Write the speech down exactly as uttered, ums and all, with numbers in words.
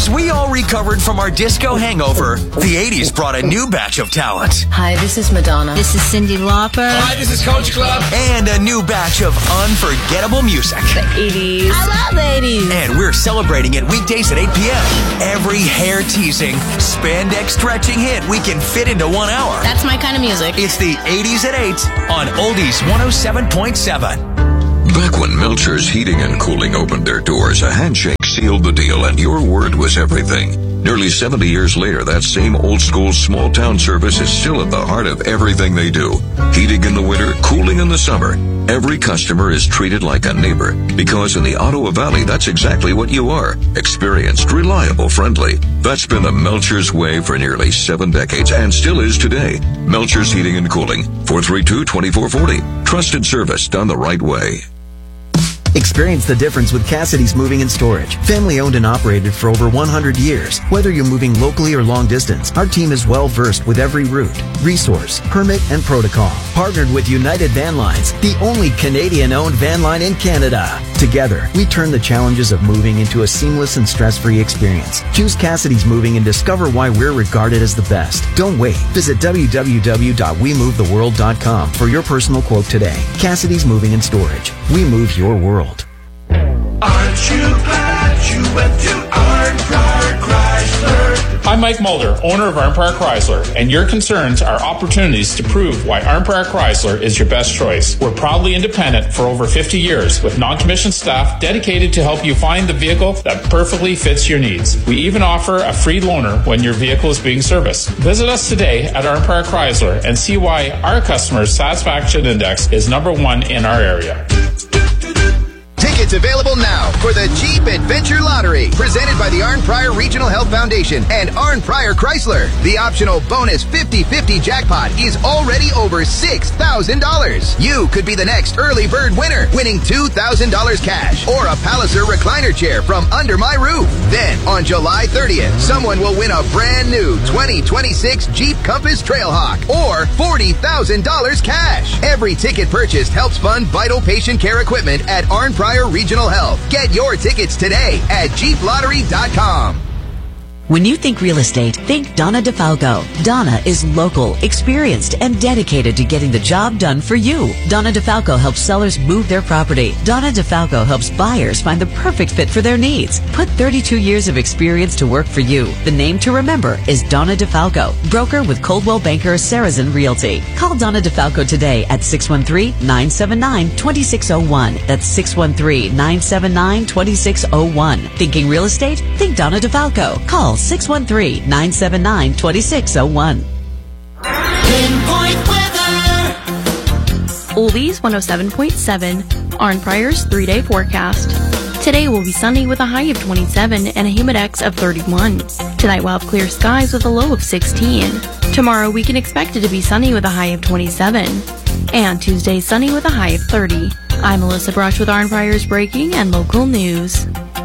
As we all recovered from our disco hangover, the eighties brought a new batch of talent. Hi, this is Madonna. This is Cyndi Lauper. Hi, this is Coach Club. And a new batch of unforgettable music. The eighties. I love eighties. And we're celebrating it weekdays at eight p.m. Every hair-teasing, spandex-stretching hit we can fit into one hour. That's my kind of music. It's the eighties at eight on Oldies one oh seven point seven. Back when Melcher's Heating and Cooling opened their doors, a handshake sealed the deal, and your word was everything. Nearly seventy years later, that same old-school small-town service is still at the heart of everything they do. Heating in the winter, cooling in the summer. Every customer is treated like a neighbor, because in the Ottawa Valley, that's exactly what you are. Experienced, reliable, friendly. That's been the Melcher's way for nearly seven decades, and still is today. Melcher's Heating and Cooling, four three two, two four four zero. Trusted service done the right way. Experience the difference with Cassidy's Moving and Storage. Family owned and operated for over one hundred years. Whether you're moving locally or long distance, our team is well versed with every route, resource, permit, and protocol. Partnered with United Van Lines, the only Canadian owned van line in Canada. Together, we turn the challenges of moving into a seamless and stress-free experience. Choose Cassidy's Moving and discover why we're regarded as the best. Don't wait. Visit w w w dot we move the world dot com for your personal quote today. Cassidy's Moving and Storage. We move your world. Aren't you glad you went to Arnprior Chrysler? I'm Mike Mulder, owner of Arnprior Chrysler, and your concerns are opportunities to prove why Arnprior Chrysler is your best choice. We're proudly independent for over fifty years with non-commissioned staff dedicated to help you find the vehicle that perfectly fits your needs. We even offer a free loaner when your vehicle is being serviced. Visit us today at Arnprior Chrysler and see why our customer satisfaction index is number one in our area. Tickets available now for the Jeep Adventure Lottery, presented by the Arnprior Regional Health Foundation and Arnprior Chrysler. The optional bonus fifty-fifty jackpot is already over six thousand dollars. You could be the next early bird winner, winning two thousand dollars cash or a Palliser recliner chair from Under My Roof. Then, on July thirtieth, someone will win a brand new twenty twenty-six Jeep Compass Trailhawk or forty thousand dollars cash. Every ticket purchased helps fund vital patient care equipment at Arnprior Regional Health. Get your tickets today at jeep lottery dot com. When you think real estate, think Donna DeFalco. Donna is local, experienced, and dedicated to getting the job done for you. Donna DeFalco helps sellers move their property. Donna DeFalco helps buyers find the perfect fit for their needs. Put thirty-two years of experience to work for you. The name to remember is Donna DeFalco, broker with Coldwell Banker Saracen Realty. Call Donna DeFalco today at six one three, nine seven nine, two six zero one. That's six one three, nine seven nine, two six zero one. Thinking real estate? Think Donna DeFalco. Call six one three, nine seven nine, two six zero one. Pinpoint weather. Oldies one oh seven point seven, Arnprior's three-day forecast. Today will be sunny with a high of twenty-seven and a humidex of thirty-one. Tonight we'll have clear skies with a low of sixteen. Tomorrow we can expect it to be sunny with a high of twenty-seven. And Tuesday sunny with a high of thirty. I'm Melissa Brush with Arnprior's breaking and local news.